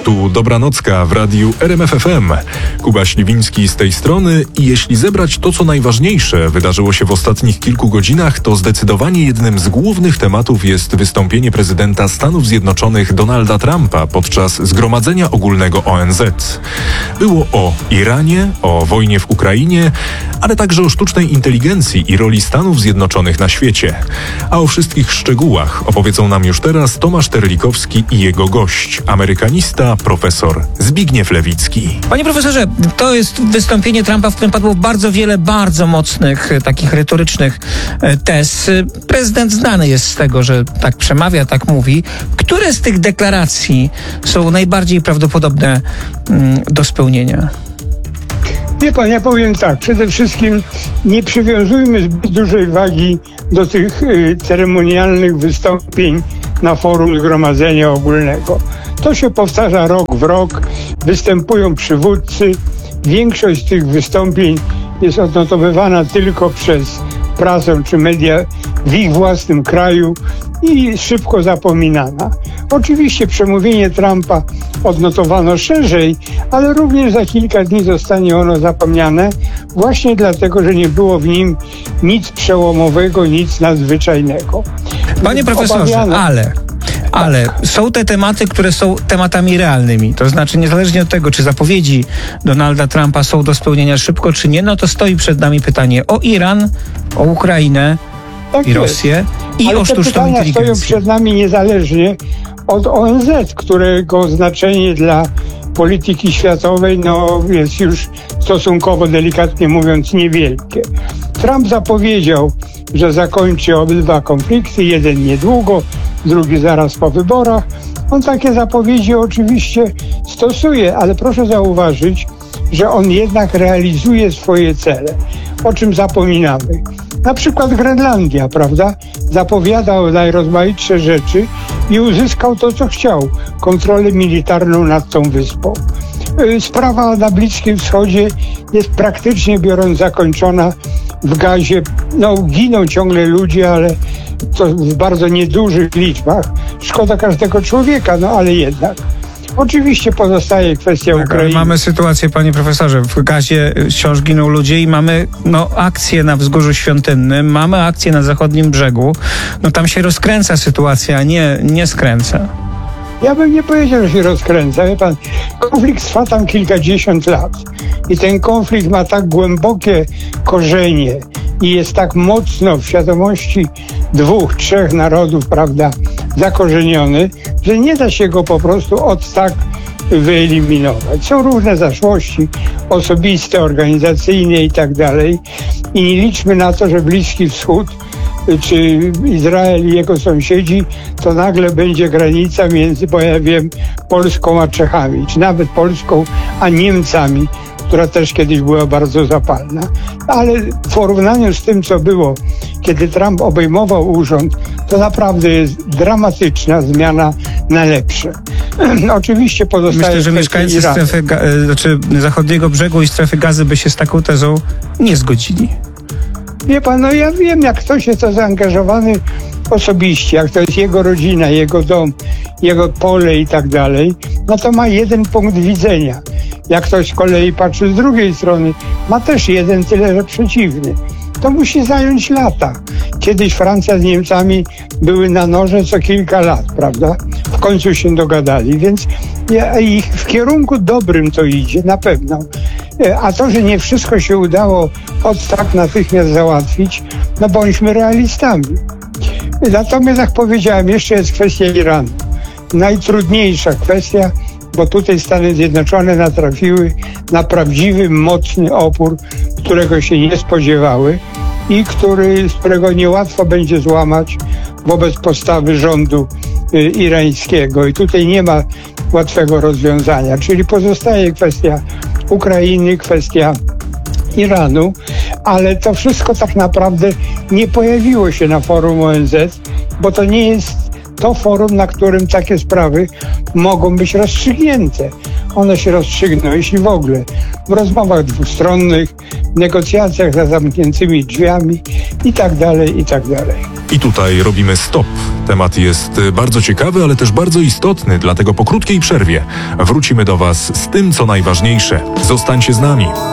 Tu Dobranocka w radiu RMF FM. Kuba Śliwiński z tej strony i jeśli zebrać to, co najważniejsze wydarzyło się w ostatnich kilku godzinach, to zdecydowanie jednym z głównych tematów jest wystąpienie prezydenta Stanów Zjednoczonych Donalda Trumpa podczas Zgromadzenia Ogólnego ONZ. Było o Iranie, o wojnie w Ukrainie, ale także o sztucznej inteligencji i roli Stanów Zjednoczonych na świecie. A o wszystkich szczegółach opowiedzą nam już teraz Tomasz Terlikowski i jego gość, amerykanista, profesor Zbigniew Lewicki. Panie profesorze, to jest wystąpienie Trumpa, w którym padło bardzo wiele bardzo mocnych, takich retorycznych tez. Prezydent znany jest z tego, że tak przemawia, tak mówi. Które z tych deklaracji są najbardziej prawdopodobne do spełnienia? Wie pan, ja powiem tak, przede wszystkim nie przywiązujmy zbyt dużej wagi do tych ceremonialnych wystąpień na forum Zgromadzenia Ogólnego. To się powtarza rok w rok, występują przywódcy. Większość tych wystąpień jest odnotowywana tylko przez prasę czy media w ich własnym kraju i szybko zapominana. Oczywiście przemówienie Trumpa odnotowano szerzej, ale również za kilka dni zostanie ono zapomniane właśnie dlatego, że nie było w nim nic przełomowego, nic nadzwyczajnego. Panie profesorze, ale są te tematy, które są tematami realnymi. To znaczy, niezależnie od tego, czy zapowiedzi Donalda Trumpa są do spełnienia szybko, czy nie, no to stoi przed nami pytanie o Iran, o Ukrainę i Rosję i o sztuczną inteligencję. Stoją przed nami niezależnie od ONZ, którego znaczenie dla polityki światowej jest już stosunkowo, delikatnie mówiąc, niewielkie. Trump zapowiedział, że zakończy obydwa konflikty, jeden niedługo, drugi zaraz po wyborach. On takie zapowiedzi oczywiście stosuje, ale proszę zauważyć, że on jednak realizuje swoje cele, o czym zapominamy. Na przykład Grenlandia, prawda? Zapowiadał najrozmaitsze rzeczy i uzyskał to, co chciał. Kontrolę militarną nad tą wyspą. Sprawa na Bliskim Wschodzie jest praktycznie biorąc zakończona w gazie. Giną ciągle ludzie, ale to w bardzo niedużych liczbach. Szkoda każdego człowieka, ale jednak. Oczywiście pozostaje kwestia Ukrainy. Mamy sytuację, panie profesorze, w gazie wciąż giną ludzie i mamy akcję na Wzgórzu Świątynnym, mamy akcję na zachodnim brzegu. Tam się rozkręca sytuacja, a nie skręca. Ja bym nie powiedział, że się rozkręca. Wie pan, konflikt trwa tam kilkadziesiąt lat i ten konflikt ma tak głębokie korzenie i jest tak mocno w świadomości 2-3 narodów, prawda, zakorzeniony, że nie da się go po prostu tak wyeliminować. Są różne zaszłości osobiste, organizacyjne i tak dalej i nie liczmy na to, że Bliski Wschód czy Izrael i jego sąsiedzi, to nagle będzie granica między, bo ja wiem, Polską a Czechami, czy nawet Polską a Niemcami, która też kiedyś była bardzo zapalna. Ale w porównaniu z tym, co było, kiedy Trump obejmował urząd, to naprawdę jest dramatyczna zmiana na lepsze. Oczywiście pozostaje... Myślę, że mieszkańcy strefy, zachodniego brzegu i strefy Gazy by się z taką tezą nie zgodzili. Wie pan, ja wiem, jak ktoś jest to zaangażowany osobiście, jak to jest jego rodzina, jego dom, jego pole i tak dalej, to ma jeden punkt widzenia. Jak ktoś z kolei patrzy z drugiej strony, ma też jeden, tyle że przeciwny. To musi zająć lata. Kiedyś Francja z Niemcami były na noże co kilka lat, prawda? W końcu się dogadali, więc w kierunku dobrym to idzie, na pewno. A to, że nie wszystko się udało tak natychmiast załatwić, bądźmy realistami. Natomiast, jak powiedziałem, jeszcze jest kwestia Iranu. Najtrudniejsza kwestia, bo tutaj Stany Zjednoczone natrafiły na prawdziwy, mocny opór, którego się nie spodziewały i z którego niełatwo będzie złamać wobec postawy rządu irańskiego. I tutaj nie ma łatwego rozwiązania. Czyli pozostaje kwestia Ukrainy, kwestia Iranu, ale to wszystko tak naprawdę nie pojawiło się na forum ONZ, bo to nie jest to forum, na którym takie sprawy mogą być rozstrzygnięte. One się rozstrzygną, jeśli w ogóle, w rozmowach dwustronnych, negocjacjach za zamkniętymi drzwiami i tak dalej, i tak dalej. I tutaj robimy stop. Temat jest bardzo ciekawy, ale też bardzo istotny, dlatego po krótkiej przerwie wrócimy do Was z tym, co najważniejsze. Zostańcie z nami.